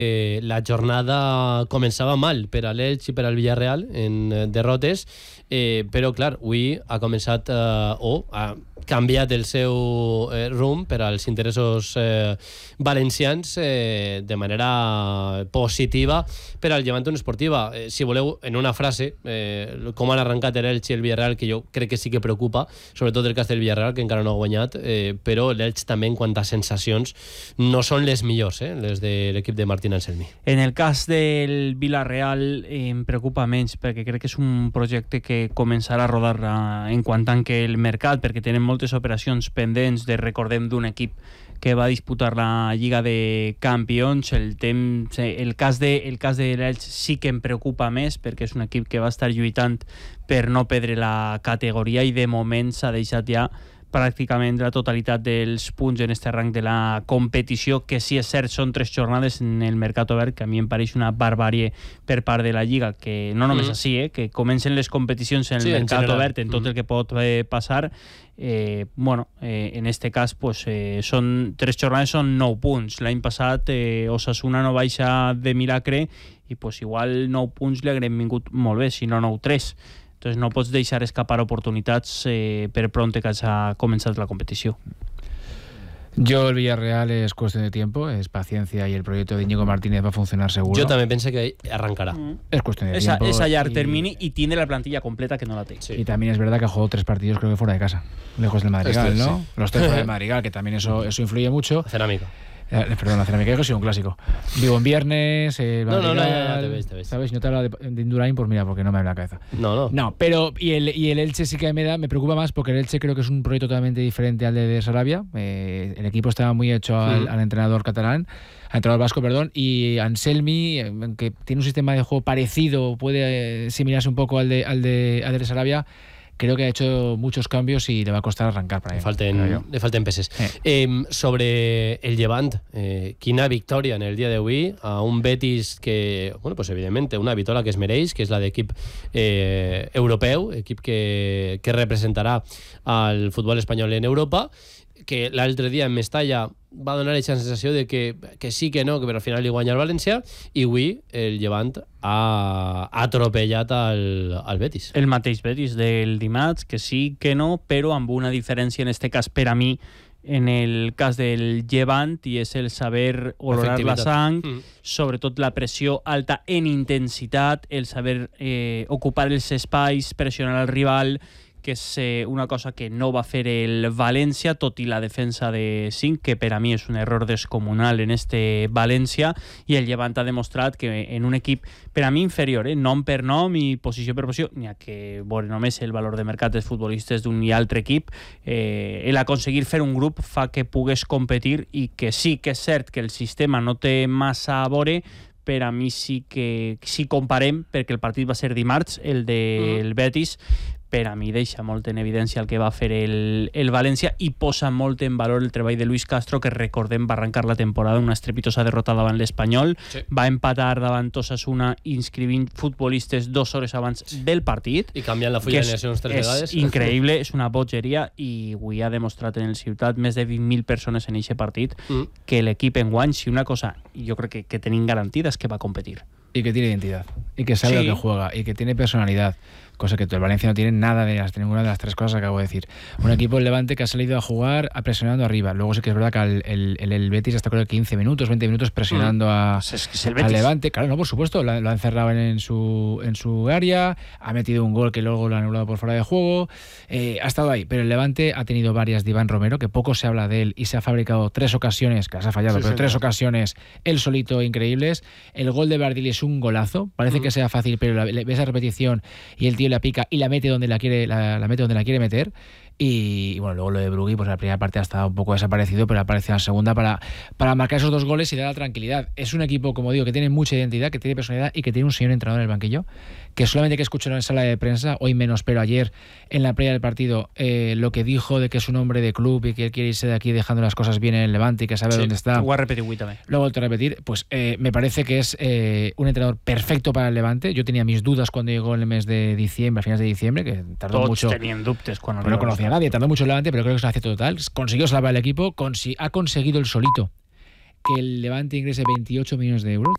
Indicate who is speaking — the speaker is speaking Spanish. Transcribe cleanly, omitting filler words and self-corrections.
Speaker 1: la jornada començava mal per a l'Elx i per al Villarreal en derrotes, però clar, avui ha començat o ha canviat el seu rumb per als interessos valencians de manera positiva per al Llevant Unió Esportiva. Si voleu, en una frase, com han arrencat l'Elx i el Villarreal, que jo crec que sí que preocupa, sobretot el cas del Villarreal, que encara no ha guanyat, però l'Elx també en quant a sensacions no són les millors, les de l'equip de Martín Anselmi.
Speaker 2: En el cas del Villarreal em preocupa menys, perquè crec que és un projecte que començarà a rodar en quan tanque el mercat, perquè tenen moltes operacions pendents recordem d'un equip que va disputar la Lliga de Campions. El cas de l'Elx sí que em preocupa més, perquè és un equip que va estar lluitant per no perdre la categoria i de moment s'ha deixat ja pràcticament la totalitat dels punts en este rang de la competició, que sí és cert, són 3 jornades en el mercat obert, que a mi em pareix una barbàrie per part de la Lliga, que no només així, que comencen les competicions en el mercat obert, en tot el que pot passar. En este cas pues, són 3 jornades, són 9 punts. L'any passat Osasuna no baixa de milagre i pues, igual 9 punts li hagueren vingut molt bé, si no 9-3. Entonces no pots deixar escapar oportunitats per pront que haya començat la competició.
Speaker 3: Yo el Villarreal es cuestión de tiempo, es paciencia y el proyecto de Íñigo Martínez va a funcionar seguro.
Speaker 1: Yo también pensé que arrancará.
Speaker 3: Es cuestión de tiempo.
Speaker 2: Es a llarg termini y tiene la plantilla completa que no la tiene.
Speaker 3: Sí. Y también es verdad que ha jugado 3 partidos creo que fuera de casa, lejos del Madrigal, ¿no? Sí. Los 3 fuera del Madrigal, que también eso influye mucho.
Speaker 1: Cerámica.
Speaker 3: Perdón, la cerámica, que ha sido un clásico. Vivo en viernes,
Speaker 1: No, ya te ves.
Speaker 3: ¿Sabes? No te hablo de Indurain, pues mira, porque no me abre la cabeza. No, pero y el Elche sí que me preocupa más, porque el Elche creo que es un proyecto totalmente diferente al de Sarabia. El equipo estaba muy hecho al entrenador catalán, al entrenador vasco, perdón, y Anselmi, que tiene un sistema de juego parecido, puede asimilarse un poco al de Sarabia. Creo que ha hecho muchos cambios y le va a costar arrancar para él.
Speaker 1: Le falten peces. Sobre el Llevant, quina victòria en el dia d'avui a un Betis que, bueno, pues evidentment, una victòria que es mereix, que és la d'equip europeu, equip que representarà al futbol espanyol en Europa, que l'altre dia en Mestalla va donar la sensació de que sí que no, que però al final li guanya el València, i avui el Llevant ha atropellat al Betis.
Speaker 2: El mateix Betis del dimarts, que sí que no, però amb una diferència en este cas per a mi en el cas del Llevant, i és el saber olorar la sang, sobretot la pressió alta en intensitat, el saber ocupar els espais, pressionar al rival, que és una cosa que no va fer el València, tot i la defensa de 5, que per a mi és un error descomunal en este València, i el Llevant ha demostrat que en un equip per a mi inferior, nom per nom i posició per posició, n'hi ha que veure només el valor de mercat dels futbolistes d'un i altre equip, l'aconseguir fer un grup fa que pugues competir, i que sí que és cert que el sistema no té massa a veure, per a mi sí que, si comparem, perquè el partit va ser dimarts, el del Betis, per a mi deixa molt en evidència el que va fer el València i posa molt en valor el treball de Luis Castro, que recordem va arrencar la temporada una estrepitosa derrota davant l'Espanyol, va empatar davant Osasuna inscrivint futbolistes 2 hores abans del partit
Speaker 1: i canviant la fulla d'alineacions 3 vegades.
Speaker 2: És increïble, és una bogeria, i avui ha demostrat en el Ciutat més de 20.000 persones en aquest partit que l'equip enguany, si una cosa jo crec que tenim garantida, és que va competir.
Speaker 3: Y que tiene identidad, y que sabe lo que juega, y que tiene personalidad, cosa que el Valencia no tiene nada de ninguna de las 3 cosas que acabo de decir. Un equipo del Levante que ha salido a jugar presionando arriba. Luego sí que es verdad que el Betis hasta creo que 15 minutos, 20 minutos presionando al Levante. Claro, no, por supuesto, lo ha encerrado en su área, ha metido un gol que luego lo ha anulado por fuera de juego, ha estado ahí. Pero el Levante ha tenido varias de Iván Romero, que poco se habla de él, y se ha fabricado 3 ocasiones, que las ha fallado, pero 3 ocasiones él solito increíbles. El gol de Bardil es un golazo, parece que sea fácil, pero ves la repetición y el tío la pica y la mete donde la mete donde la quiere meter. Y bueno, luego lo de Brugui, pues en la primera parte ha estado un poco desaparecido, pero aparece en la segunda para marcar esos 2 goles y dar la tranquilidad. Es un equipo, como digo, que tiene mucha identidad, que tiene personalidad y que tiene un señor entrenador en el banquillo, que solamente que escucharon en sala de prensa, hoy menos, pero ayer en la previa del partido, lo que dijo de que es un hombre de club y que él quiere irse de aquí dejando las cosas bien en el Levante y que sabe dónde está.
Speaker 2: Lo ha repetido también.
Speaker 3: Lo ha vuelto a repetir. Pues me parece que es un entrenador perfecto para el Levante. Yo tenía mis dudas cuando llegó en el mes de diciembre, a finales de diciembre, que tardó
Speaker 2: Tots
Speaker 3: mucho.
Speaker 2: Tenien dubtes cuando
Speaker 3: no conocía a nadie, tardó mucho el Levante, pero creo que es un acierto total. Consiguió salvar el equipo, ha conseguido el solito que el Levante ingrese 28 millones de euros